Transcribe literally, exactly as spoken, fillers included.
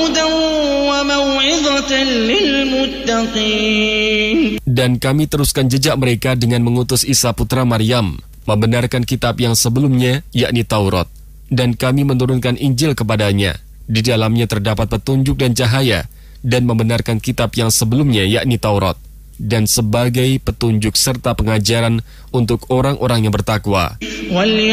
Dan kami teruskan jejak mereka dengan mengutus Isa putra Maryam, membenarkan kitab yang sebelumnya, yakni Taurat. Dan kami menurunkan Injil kepadanya. Di dalamnya terdapat petunjuk dan cahaya, dan membenarkan kitab yang sebelumnya, yakni Taurat, dan sebagai petunjuk serta pengajaran untuk orang-orang yang bertakwa.